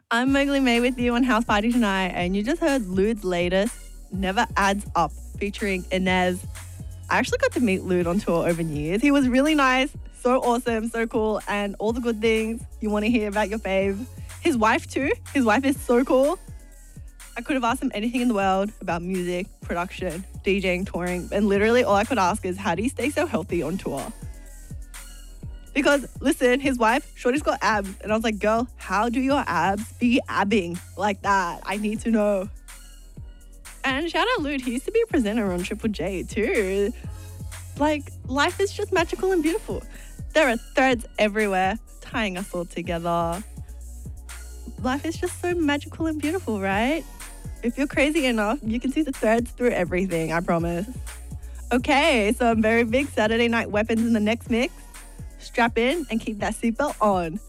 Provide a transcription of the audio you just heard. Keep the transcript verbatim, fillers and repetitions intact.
I'm Mowgli May with you on House Party tonight, and you just heard Lude's latest, Never Adds Up, featuring Inez. I actually got to meet Lude on tour over New Year's. He was really nice, so awesome, so cool, and all the good things you want to hear about your fave. His wife too. His wife is so cool. I could have asked him anything in the world about music, production, DJing, touring, and literally all I could ask is, how do you stay so healthy on tour? Because, listen, his wife, Shorty's got abs. And I was like, girl, how do your abs be abbing like that? I need to know. And shout out Lude, he used to be a presenter on Triple J too. Like, life is just magical and beautiful. There are threads everywhere, tying us all together. Life is just so magical and beautiful, right? If you're crazy enough, you can see the threads through everything, I promise. Okay, some very big Saturday night weapons in the next mix. Strap in and keep that seatbelt on.